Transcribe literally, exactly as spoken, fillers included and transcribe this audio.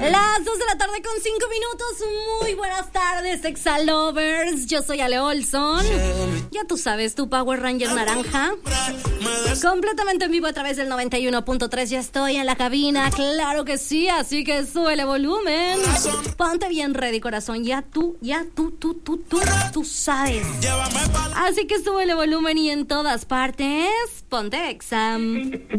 Las dos de la tarde con cinco minutos. Muy buenas tardes, Exa Lovers. Yo soy Ale Olson. Ya tú sabes, tu Power Ranger naranja. Completamente en vivo a través del noventa y uno punto tres. Ya estoy en la cabina, claro que sí. Así que súbele volumen. Ponte bien ready, corazón. Ya tú, ya tú, tú, tú, tú, tú sabes. Así que súbele volumen y en todas partes, ponte Exa.